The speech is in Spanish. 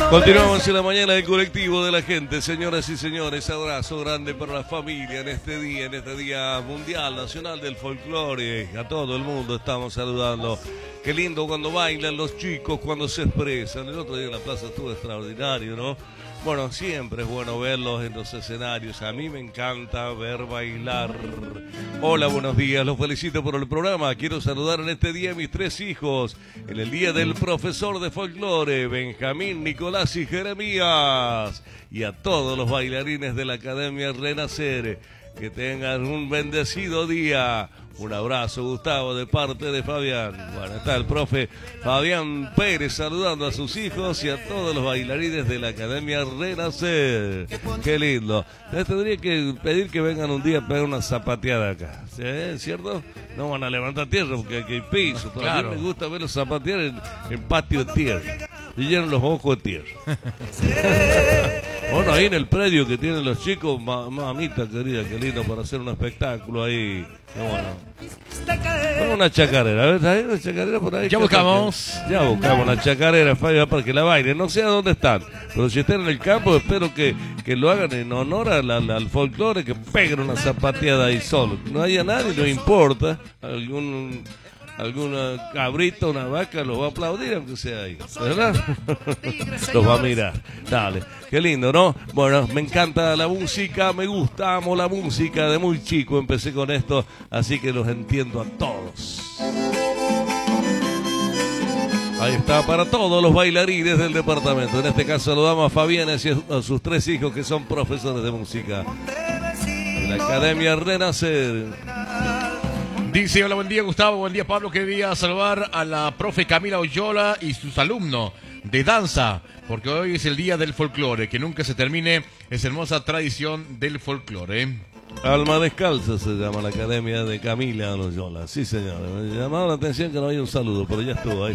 Continuamos en la mañana del colectivo de la gente, señoras y señores. Abrazo grande para la familia en este día mundial, nacional del folclore. A todo el mundo estamos saludando. Qué lindo cuando bailan los chicos, cuando se expresan. El otro día en la plaza estuvo extraordinario, ¿no? Bueno, siempre es bueno verlos en los escenarios. A mí me encanta ver bailar. Hola, buenos días. Los felicito por el programa. Quiero saludar en este día a mis 3 hijos. En el día del profesor de folclore, Benjamín, Nicolás y Jeremías. Y a todos los bailarines de la Academia Renacer. Que tengan un bendecido día. Un abrazo, Gustavo, de parte de Fabián. Bueno, está el profe Fabián Pérez saludando a sus hijos y a todos los bailarines de la Academia Renacer. Qué lindo. Les tendría que pedir que vengan un día a pegar una zapateada acá. ¿Sí? ¿Cierto? No van a levantar tierra porque aquí hay piso. Todavía me gusta verlos zapatear en patio de tierra. Y llenan los ojos de tierra. Bueno, ahí en el predio que tienen los chicos, mamita querida, qué lindo para hacer un espectáculo ahí. Qué bueno. Una chacarera, ¿ves? Una chacarera por ahí. Ya buscamos una chacarera, Fabio, para que la bailen. No sé a dónde están, pero si están en el campo, espero que lo hagan en honor al folclore, que peguen una zapateada ahí solo. No haya nadie, no importa. Alguna cabrita, una vaca, los va a aplaudir aunque sea ahí, ¿verdad? Los va a mirar. Dale, qué lindo, ¿no? Bueno, me encanta la música, me gusta, amo la música. De muy chico empecé con esto, así que los entiendo a todos. Ahí está, para todos los bailarines del departamento. En este caso saludamos a Fabián y a sus 3 hijos que son profesores de música de la Academia Renacer. Dice, hola, buen día Gustavo, buen día Pablo, quería saludar a la profe Camila Oyola y sus alumnos de danza, porque hoy es el día del folclore, que nunca se termine esa hermosa tradición del folclore. Alma Descalza se llama la Academia de Camila Oyola, sí señor, me llamaba la atención que no había un saludo, pero ya estuvo ahí.